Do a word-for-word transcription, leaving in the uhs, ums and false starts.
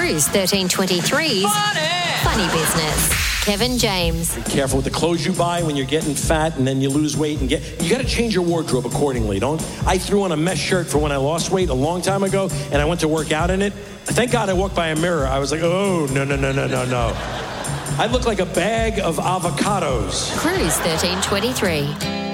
Cruise thirteen twenty-three's Funny. Funny Business. Kevin James. Be careful with the clothes you buy when you're getting fat and then you lose weight and get, you got to change your wardrobe accordingly. Don't, I threw on a mesh shirt for when I lost weight a long time ago and I went to work out in it. Thank God I walked by a mirror. I was like, oh, no, no, no, no, no, no. I look like a bag of avocados. Cruise thirteen twenty-three.